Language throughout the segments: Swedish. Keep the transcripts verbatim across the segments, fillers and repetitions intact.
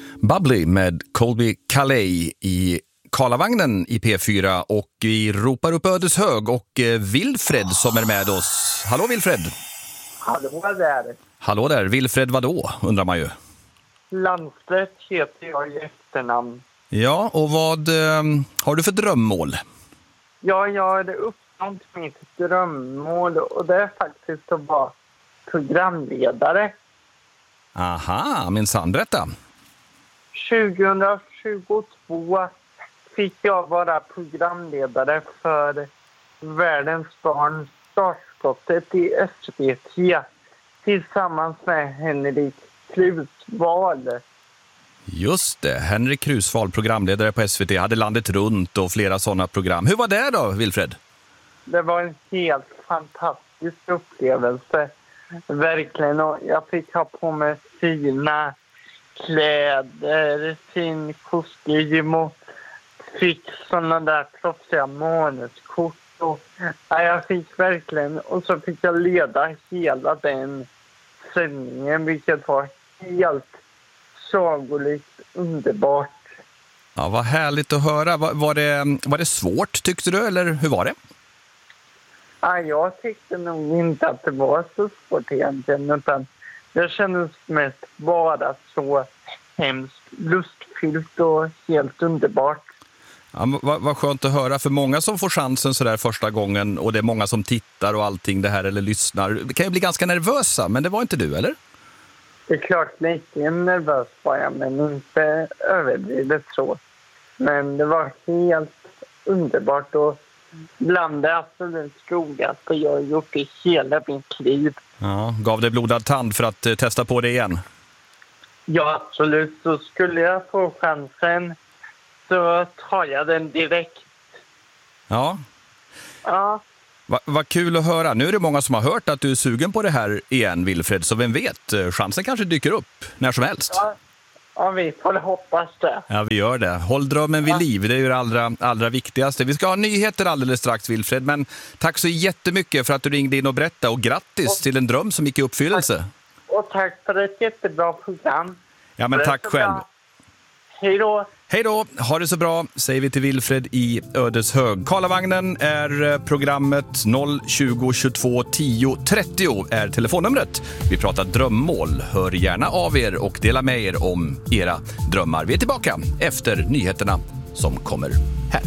Bubbly med Colby Calais i Karlavagnen i P fyra, och vi ropar upp Ödeshög och Wilfred som är med oss. Hallå Wilfred! Hallå där! Hallå där, Wilfred vadå, undrar man ju. Landstedt heter jag i efternamn. Ja, och vad eh, har du för drömmål? Ja, jag har uppnått mitt drömmål och det är faktiskt att vara programledare. Aha, minsann, berätta. tjugohundratjugotvå fick jag vara programledare för Världens barn startskottet i S V T tillsammans med Henrik Krusval. Just det, Henrik Krusval, programledare på S V T, hade landet runt och flera sådana program. Hur var det då, Wilfred? Det var en helt fantastisk upplevelse. Verkligen, och jag fick ha på mig fina kläder, fin kostym och fick sådana där proffsiga månadskort. Och, ja, jag fick verkligen, och så fick jag leda hela den sändningen, vilket var helt sagolikt underbart. Ja, vad härligt att höra. Var, var, det, var det svårt tyckte du, eller hur var det? Ja, jag tyckte nog inte att det var så svårt egentligen, utan det kändes mest bara så hemskt lustfyllt och helt underbart. Ja, vad, vad skönt att höra, för många som får chansen så där första gången, och det är många som tittar och allting det här eller lyssnar, det kan ju bli ganska nervösa, men det var inte du, eller? Det är klart lite nervös var jag, men inte överdrivet så. Men det var helt underbart och bland det absolut roligaste jag har gjort i hela mitt liv. Ja, gav det blodad tand för att eh, testa på det igen? Ja, absolut. Så skulle jag få chansen så tar jag den direkt. Ja. Ja. Va, vad kul att höra. Nu är det många som har hört att du är sugen på det här igen, Wilfred. Så vem vet, chansen kanske dyker upp när som helst. Ja, ja vi får hoppas det. Ja, vi gör det. Håll drömmen vid ja. liv, det är ju det allra, allra viktigaste. Vi ska ha nyheter alldeles strax, Wilfred. Men tack så jättemycket för att du ringde in och berättade. Och grattis och, till en dröm som gick i uppfyllelse. Tack. Och tack för ett jättebra program. Ja, men tack själv. Bra. Hej då. Hej då, ha det så bra, säger vi till Wilfred i Ödeshög. Karlavagnen är programmet noll tjugo tjugotvå tio trettio är telefonnumret. Vi pratar drömmål, hör gärna av er och dela med er om era drömmar. Vi är tillbaka efter nyheterna som kommer här.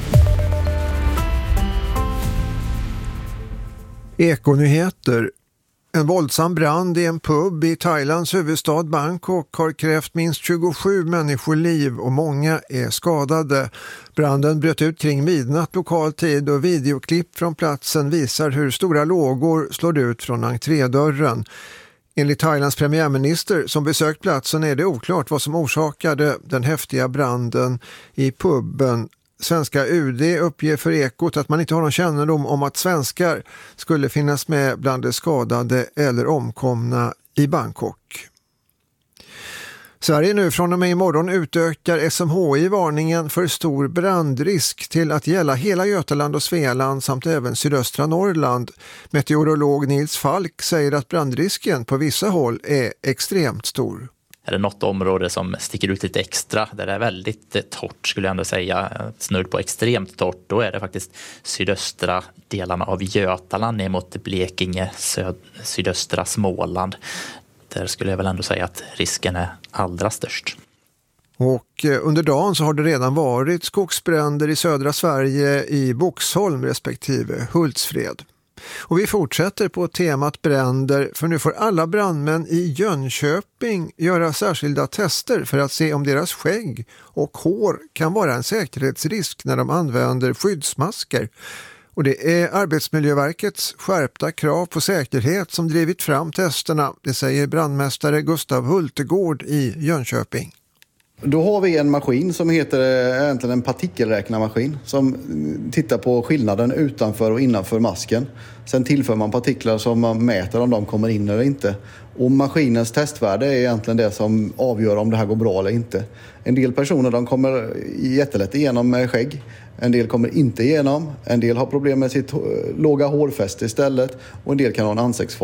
Ekonyheter. En våldsam brand i en pub i Thailands huvudstad Bangkok har krävt minst tjugosju människoliv och många är skadade. Branden bröt ut kring midnatt lokal tid och videoklipp från platsen visar hur stora lågor slår ut från entrédörren. Enligt Thailands premiärminister som besökt platsen är det oklart vad som orsakade den häftiga branden i puben. Svenska U D uppger för Ekot att man inte har någon kännedom om att svenskar skulle finnas med bland de skadade eller omkomna i Bangkok. Sverige nu från och med imorgon utökar S M H I-varningen för stor brandrisk till att gälla hela Götaland och Svealand samt även sydöstra Norrland. Meteorolog Nils Falk säger att brandrisken på vissa håll är extremt stor. Är det något område som sticker ut lite extra, där det är väldigt torrt skulle jag ändå säga, snudd på extremt torrt, då är det faktiskt sydöstra delarna av Götaland ner mot Blekinge, söd, sydöstra Småland. Där skulle jag väl ändå säga att risken är allra störst. Och under dagen så har det redan varit skogsbränder i södra Sverige i Boxholm respektive Hultsfred. Och vi fortsätter på temat bränder, för nu får alla brandmän i Jönköping göra särskilda tester för att se om deras skägg och hår kan vara en säkerhetsrisk när de använder skyddsmasker. Och det är Arbetsmiljöverkets skärpta krav på säkerhet som drivit fram testerna, det säger brandmästare Gustav Hultegård i Jönköping. Då har vi en maskin som heter egentligen en partikelräknarmaskin som tittar på skillnaden utanför och innanför masken. Sen tillför man partiklar som man mäter om de kommer in eller inte. Och maskinens testvärde är egentligen det som avgör om det här går bra eller inte. En del personer de kommer jättelätt igenom med skägg. En del kommer inte igenom. En del har problem med sitt låga hårfäste istället. Och en del kan ha en ansiktsform.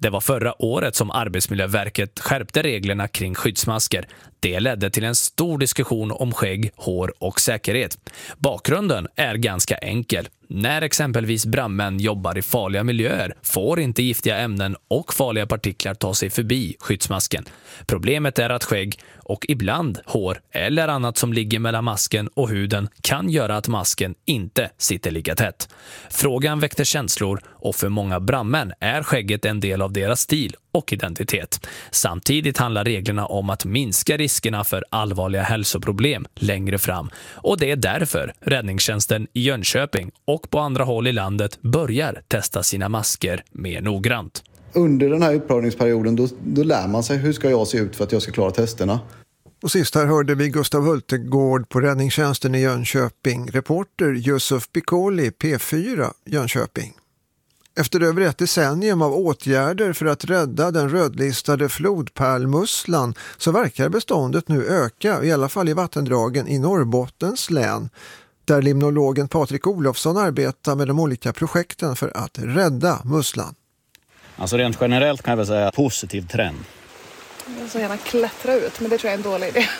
Det var förra året som Arbetsmiljöverket skärpte reglerna kring skyddsmasker. Det ledde till en stor diskussion om skägg, hår och säkerhet. Bakgrunden är ganska enkel. När exempelvis brandmän jobbar i farliga miljöer får inte giftiga ämnen och farliga partiklar ta sig förbi skyddsmasken. Problemet är att skägg och ibland hår eller annat som ligger mellan masken och huden kan göra att masken inte sitter lika tätt. Frågan väckte känslor och för många brandmän är skägget en del av deras stil och identitet. Samtidigt handlar reglerna om att minska riskerna för allvarliga hälsoproblem längre fram. Och det är därför räddningstjänsten i Jönköping och på andra håll i landet börjar testa sina masker mer noggrant. Under den här utprövningsperioden då, då lär man sig hur ska jag se ut för att jag ska klara testerna. Och sist här hörde vi Gustav Hultegård på räddningstjänsten i Jönköping. Reporter Yusuf Bikoli, P fyra, Jönköping. Efter över ett decennium av åtgärder för att rädda den rödlistade flodpärlmusslan så verkar beståndet nu öka, i alla fall i vattendragen i Norrbottens län, där limnologen Patrik Olofsson arbetar med de olika projekten för att rädda musslan. Alltså rent generellt kan jag väl säga positiv trend. Jag så gärna klättra ut, men det tror jag är en dålig idé.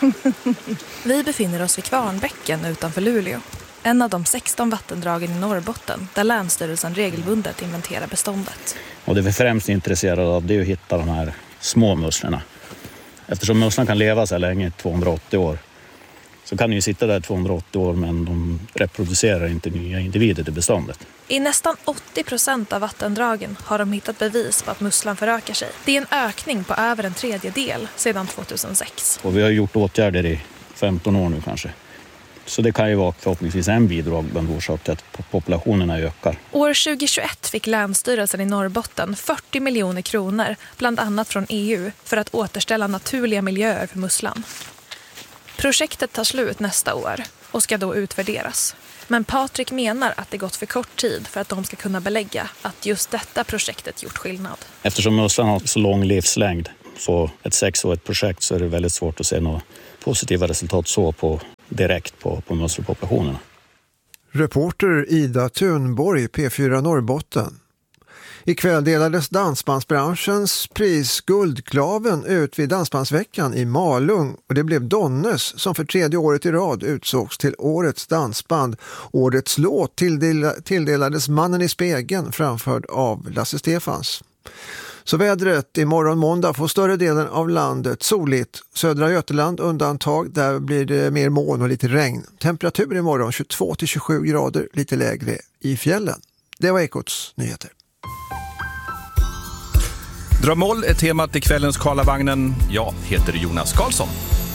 Vi befinner oss vid Kvarnbäcken utanför Luleå. En av de sexton vattendragen i Norrbotten där Länsstyrelsen regelbundet inventerar beståndet. Och det vi främst är intresserade av det är att hitta de här små musslorna. Eftersom musslan kan leva så här länge, tvåhundraåttio år, så kan de ju sitta där tvåhundraåttio år men de reproducerar inte nya individer till beståndet. I nästan åttio procent av vattendragen har de hittat bevis på att musslan förökar sig. Det är en ökning på över en tredjedel sedan tvåtusensex. Och vi har gjort åtgärder i femton år nu kanske. Så det kan ju vara förhoppningsvis en bidragande orsak till att populationerna ökar. År tjugohundratjugoett fick Länsstyrelsen i Norrbotten fyrtio miljoner kronor, bland annat från E U, för att återställa naturliga miljöer för musslan. Projektet tar slut nästa år och ska då utvärderas. Men Patrik menar att det gått för kort tid för att de ska kunna belägga att just detta projektet gjort skillnad. Eftersom musslan har så lång livslängd på ett sexårigt projekt så är det väldigt svårt att se några positiva resultat så på direkt på, på musselpopulationerna. Reporter Ida Thunborg, P fyra Norrbotten. Ikväll delades dansbandsbranschens pris Guldklaven ut vid Dansbandsveckan i Malung och det blev Donnes som för tredje året i rad utsågs till årets dansband. Årets låt tilldelades Mannen i spegeln framförd av Lasse Stefans. Så vädret imorgon måndag får större delen av landet soligt. Södra Götaland undantag, där blir det mer moln och lite regn. Temperatur imorgon tjugotvå till tjugosju grader, lite lägre i fjällen. Det var Ekots nyheter. Drömmål är temat i kvällens Karlavagnen. Jag heter Jonas Karlsson.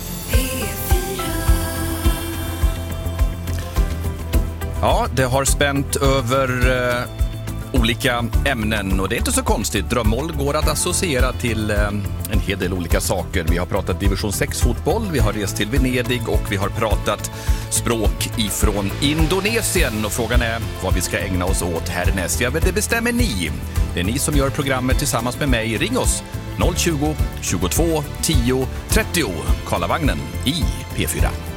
Ja, det har spänt över eh, olika ämnen och det är inte så konstigt. Drömmål går att associera till eh, en hel del olika saker. Vi har pratat division sex fotboll, vi har rest till Venedig och vi har pratat språk ifrån Indonesien. Och frågan är vad vi ska ägna oss åt härnäst. Ja, det bestämmer ni. Det är ni som gör programmet tillsammans med mig. Ring oss noll tjugo, tjugotvå, tio, trettio. Karlavagnen i P fyra.